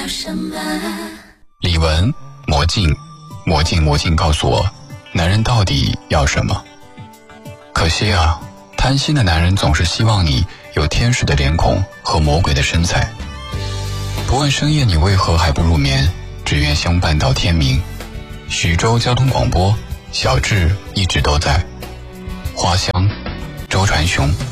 李玟，魔镜，魔镜，魔镜告诉我，男人到底要什么？可惜啊，贪心的男人总是希望你有天使的脸孔和魔鬼的身材。不问深夜你为何还不入眠，只愿相伴到天明。徐州交通广播，小智一直都在。花香，周传雄。